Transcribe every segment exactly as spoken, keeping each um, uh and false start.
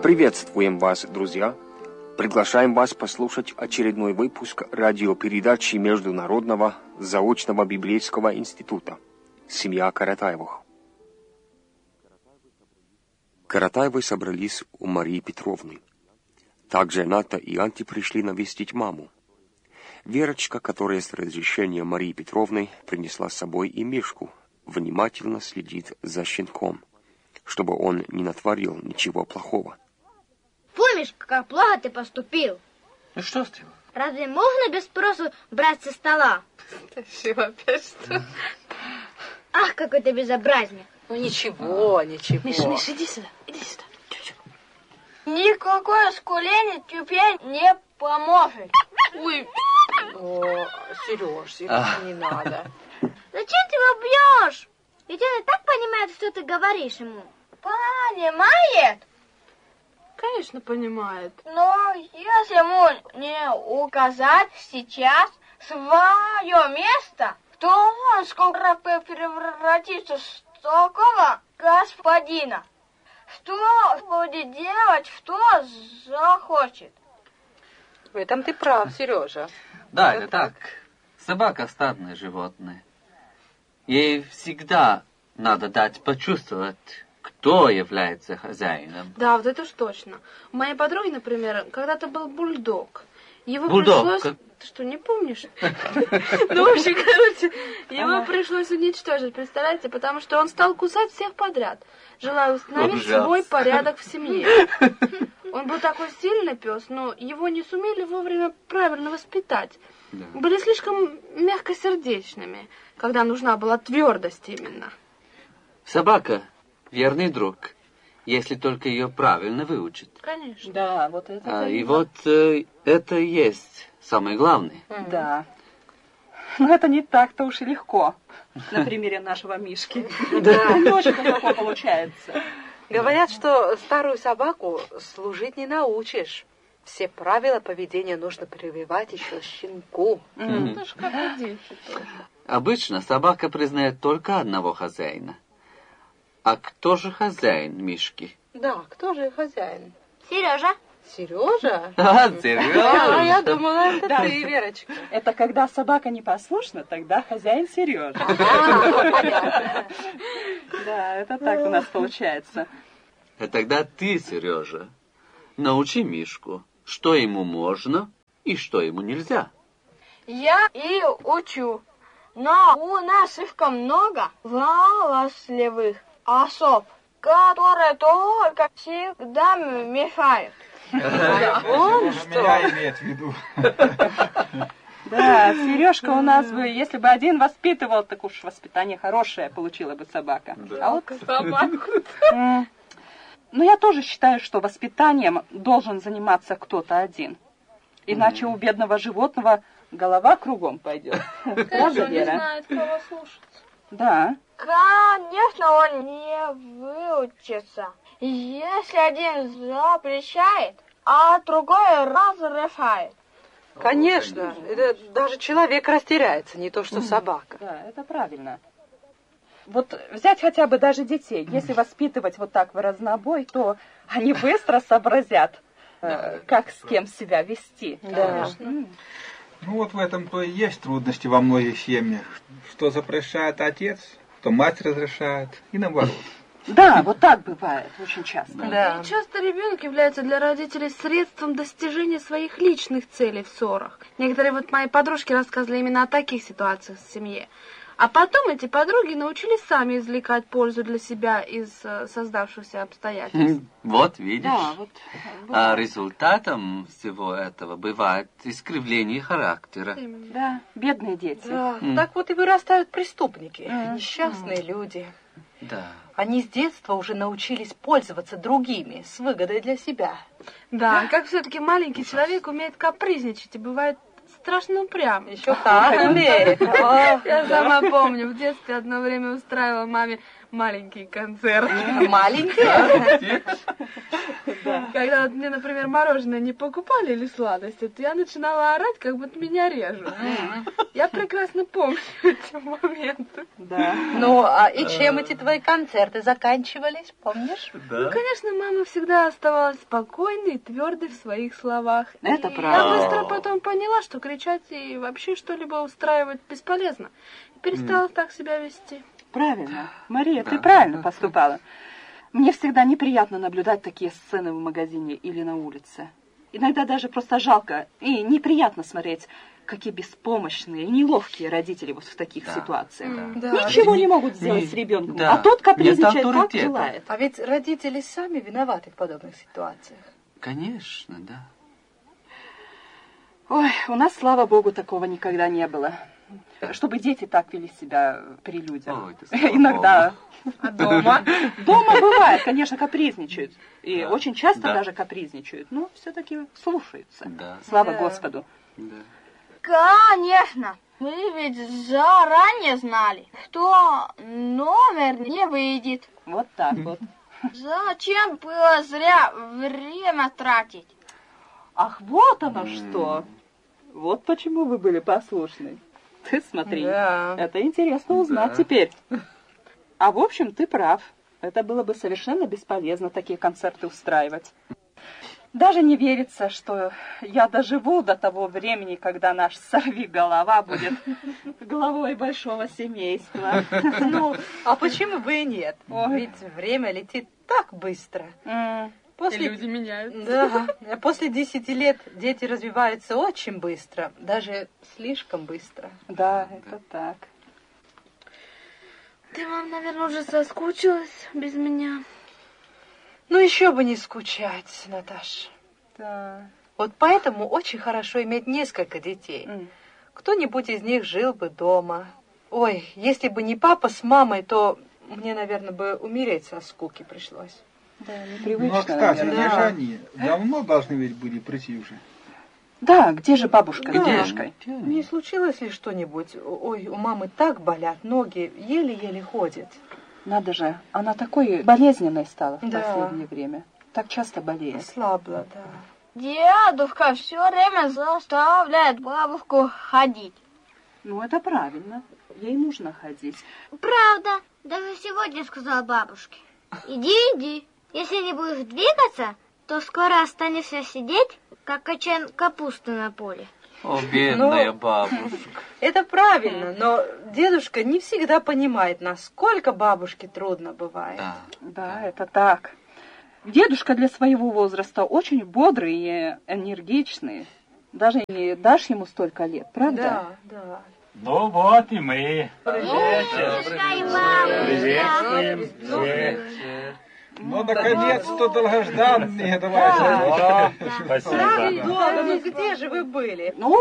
Приветствуем вас, друзья! Приглашаем вас послушать очередной выпуск радиопередачи Международного заочного библейского института «Семья Каратаевых». Каратаевы собрались у Марии Петровны. Также Ната и Анти пришли навестить маму. Верочка, которая с разрешения Марии Петровны принесла с собой и Мишку, внимательно следит за щенком, чтобы он не натворил ничего плохого. Помнишь, как плохо ты поступил? Ну что с тобой? Разве можно без спросу брать со стола? Да все, опять что? Ах, какой ты безобразник. Ну ничего, ничего. Миша, Миша, иди сюда, иди сюда. Никакое скуление теперь не поможет. Ой, о, Сереж, Сереж, не надо. Зачем ты его бьешь? Ведь он и так понимает, что ты говоришь ему. Понимает? Конечно, понимает. Но если ему не указать сейчас свое место, то он скоро превратится в такого господина, что будет делать, что захочет. В этом ты прав, Сережа. Да, это, это так. так. Собака стадное животное. Ей всегда надо дать почувствовать, кто является хозяином. Да, вот это уж точно. У моей подруги, например, когда-то был бульдог. Его бульдог? пришлось... Как... Ты что, не помнишь? Ну, в общем, короче, его пришлось уничтожить, представляете? Потому что он стал кусать всех подряд, желая установить свой порядок в семье. Он был такой сильный пес, но его не сумели вовремя правильно воспитать. Были слишком мягкосердечными, когда нужна была твердость именно. Собака — верный друг, если только ее правильно выучат. Конечно. Да, вот это. А, и вот э, это и есть самое главное. Mm-hmm. Да. Но это не так-то уж и легко. На примере нашего Мишки. Да. Не очень легко получается. Говорят, что старую собаку служить не научишь. Все правила поведения нужно прививать еще щенку. Mm-hmm. Это же как и дети тоже. Обычно собака признает только одного хозяина. А кто же хозяин Мишки? Да, кто же хозяин? Сережа. Сережа? А, Сережа. А я думала, это да. ты, Верочка. Это когда собака непослушна, тогда хозяин Сережа. А, понятно. Да, это так у нас получается. А тогда ты, Сережа, научи Мишку, что ему можно и что ему нельзя. Я и учу, но у нас слишком много галасливых особ, которые только всегда мешают. Он что? Меня имеет в виду. Да, Сережка у нас бы, если бы один воспитывал, так уж воспитание хорошее получила бы собака. А вот собаку. Ну, я тоже считаю, что воспитанием должен заниматься кто-то один. Иначе у бедного животного голова кругом пойдет. Конечно, он не знает, кого слушаться. Да. Конечно, он не выучится, если один запрещает, а другой разрешает. Конечно, это даже человек растеряется, не то что собака. Да, это правильно. Вот взять хотя бы даже детей. Если воспитывать вот так в разнобой, то они быстро сообразят, э, как с кем себя вести. Да. Ну вот в этом-то и есть трудности во многих семьях. Что запрещает отец, то мать разрешает, и наоборот. Да, вот так бывает очень часто. Да. И часто ребенок является для родителей средством достижения своих личных целей в ссорах. Некоторые вот мои подружки рассказывали именно о таких ситуациях в семье. А потом эти подруги научились сами извлекать пользу для себя из создавшихся обстоятельств. Вот видишь. Да, вот. А результатом всего этого бывает искривление характера. Да, бедные дети. Да. Mm. Так вот и вырастают преступники, Mm. несчастные mm. люди. Да. Они с детства уже научились пользоваться другими с выгодой для себя. Да, как все-таки маленький человек умеет капризничать и бывает страшно упрям. Еще как умеет. Я сама помню, в детстве одно время устраивала маме маленький концерт. Маленький? Когда вот мне, например, мороженое не покупали или сладости, то я начинала орать, как будто меня режут. Я прекрасно помню эти моменты. Да. Ну, а и чем эти твои концерты заканчивались, помнишь? Ну, конечно, мама всегда оставалась спокойной и твердой в своих словах. Это И правда. я быстро потом поняла, что кричать и вообще что-либо устраивать бесполезно. И перестала так себя вести. Правильно. Мария, ты правильно поступала. Мне всегда неприятно наблюдать такие сцены в магазине или на улице. Иногда даже просто жалко и неприятно смотреть, какие беспомощные и неловкие родители вот в таких Да. ситуациях. Да. Ничего не могут сделать не- с ребенком, да. а тот Нет капризничает, как авторитета. желает. А ведь родители сами виноваты в подобных ситуациях. Конечно, да. Ой, у нас, слава богу, такого никогда не было. Чтобы дети так вели себя при людях. Ой, ты слава Иногда. А дома? Дома бывает, конечно, капризничают. И Да. очень часто Да. даже капризничают. Но все-таки слушаются. Да. Слава Да. Господу. Да. Конечно. Мы ведь заранее знали, что номер не выйдет. Вот так вот. Зачем было зря время тратить? Ах, вот оно что. Вот почему вы были послушны. Ты смотри. Да. Это интересно узнать Да. теперь. А в общем, ты прав. Это было бы совершенно бесполезно такие концерты устраивать. Даже не верится, что я доживу до того времени, когда наш сорвиголова будет главой большого семейства. Ну, а почему бы и нет? Ой. Ведь время летит так быстро. М, И После... люди меняются. Да, после десяти лет дети развиваются очень быстро, даже слишком быстро. Да, это так. Ты, мам, наверное, уже соскучилась без меня. Ну, еще бы не скучать, Наташ. Да. Вот поэтому очень хорошо иметь несколько детей. М. Кто-нибудь из них жил бы дома. Ой, если бы не папа с мамой, то мне, наверное, бы умереть со скуки пришлось. Да, Ну, а, непривычно, кстати, наверное. где же они? Давно должны ведь были прийти уже. Да, где же бабушка с Да. дедушкой? Не случилось ли что-нибудь? Ой, у мамы так болят ноги, еле-еле ходит. Надо же, она такой болезненной стала в Да. последнее время. Так часто болеет. Ослабла, да. Дедушка все время заставляет бабушку ходить. Ну, это правильно. Ей нужно ходить. Правда, даже сегодня сказала бабушке. Иди, иди. Если не будешь двигаться, то скоро останешься сидеть, как качан капусты на поле. О, бедная Ну, бабушка. Это правильно, но дедушка не всегда понимает, насколько бабушке трудно бывает. Да. Да, это так. Дедушка для своего возраста очень бодрый и энергичный. Даже не дашь ему столько лет, правда? Да, да. Ну вот и мы. Приветствуем, маму. Приветствуем всех. Ну, наконец-то долгожданные, давайте. О, спасибо. Долго, ну где же вы были? Ну,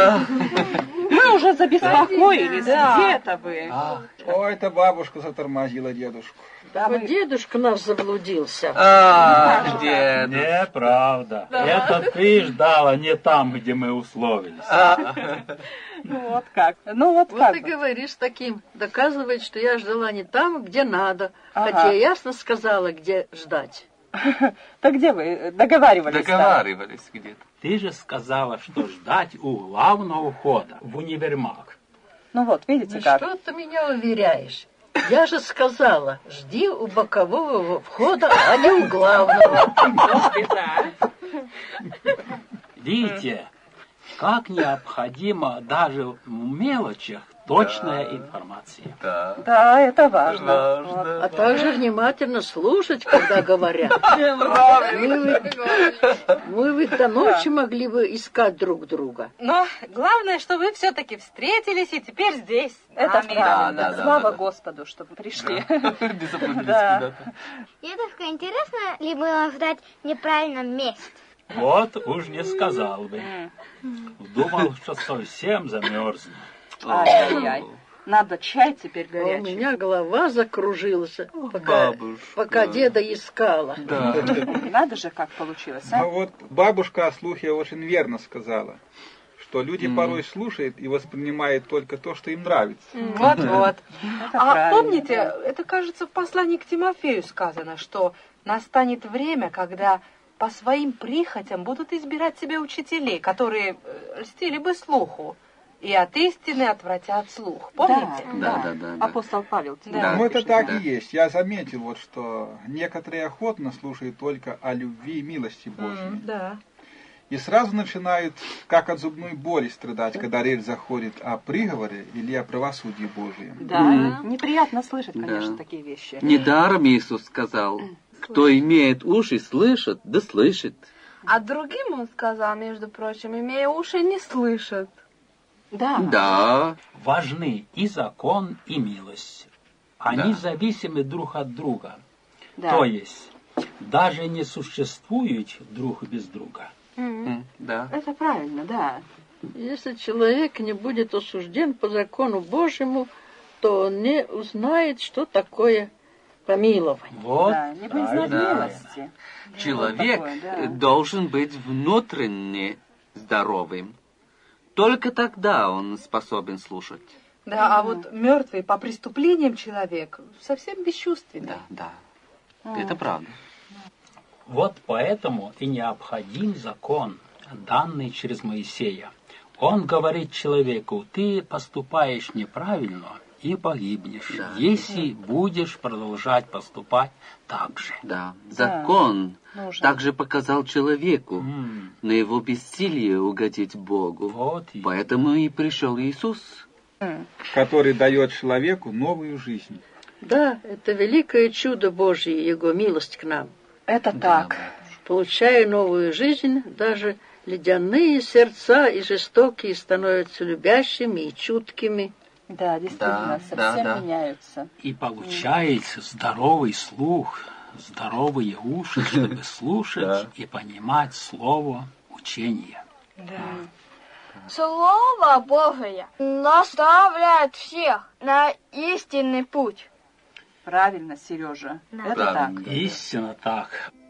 мы уже забеспокоились. Да. Где-то вы? Ой, это бабушка затормозила дедушку. Да, мы- Дедушка наш заблудился. А, дед. Неправда. Это ты ждала не там, где мы условились. Ну вот как. Ну вот Вот как. ты бы. говоришь таким, доказывает, что я ждала не там, где надо. Ага. Хотя я ясно сказала, где ждать. Так где вы договаривались? Договаривались где-то. Ты же сказала, что ждать у главного входа в универмаг. Ну вот, видите Ну как. что ты меня уверяешь? Я же сказала, жди у бокового входа, а не у главного. Видите, как необходимо даже в мелочах точная информация. Да. Да, это важно. Важно. А также внимательно слушать, когда говорят. Мы ведь, мы ведь до ночи могли бы искать друг друга. Но главное, что вы все-таки встретились и теперь здесь. Это Аминь. правильно. Да, да, Слава да, да. Господу, что вы пришли. Без аплодисментов, Да. да. Дедушка, интересно ли было ждать в неправильном месте? Вот уж не сказал бы. Думал, что совсем замерзну. Ай-яй-яй. Надо чай теперь А у горячий. меня голова закружилась, пока, бабушка. пока деда искала. Да. Надо же, как получилось, а? Ну вот бабушка о слухе очень верно сказала, что что люди mm. порой слушают и воспринимают только то, что им нравится. Вот-вот. А помните, это, кажется, в послании к Тимофею сказано, что настанет время, когда по своим прихотям будут избирать себе учителей, которые льстили бы слуху, и от истины отвратят слух. Помните? Да, да, да. да. Апостол Павел. Да. Да. Ну, это так да. и есть. Я заметил, вот, что некоторые охотно слушают только о любви и милости Божьей. Mm, да. И сразу начинают, как от зубной боли, страдать, когда речь заходит о приговоре или о правосудии Божьем. Да, mm. неприятно слышать, конечно, да. такие вещи. Недаром Иисус сказал, кто имеет уши, слышит, да слышит. А другим он сказал, между прочим, имея уши, не слышит. Да. Да. Важны и закон, и милость. Они да. зависимы друг от друга. Да. То есть, даже не существуют друг без друга. Mm-hmm. Да. Это правильно, да. Если человек не будет осужден по закону Божьему, то он не узнает, что такое помилование. Вот. Да, не будет знать да. милости. Человек вот такое, да. должен быть внутренне здоровым. Только тогда он способен слушать. Да, mm-hmm. а вот мертвый по преступлениям человек совсем бесчувственный. Да, да. Mm. Это правда. Вот поэтому и необходим закон, данный через Моисея. Он говорит человеку, ты поступаешь неправильно и погибнешь, да. если будешь продолжать поступать так же. Да, закон да. также показал человеку mm. на его бессилие угодить Богу. Вот и... Поэтому и пришел Иисус. Который дает человеку новую жизнь. Да, это великое чудо Божье, Его милость к нам. Это да. так. Получая новую жизнь, даже ледяные сердца и жестокие становятся любящими и чуткими. Да, действительно, да, совсем да, да. меняются. И получается здоровый слух, здоровые уши, чтобы слушать и понимать слово учения. Да. Слово Божие наставляет всех на истинный путь. Правильно, Сережа. Да. Это так. Истинно так.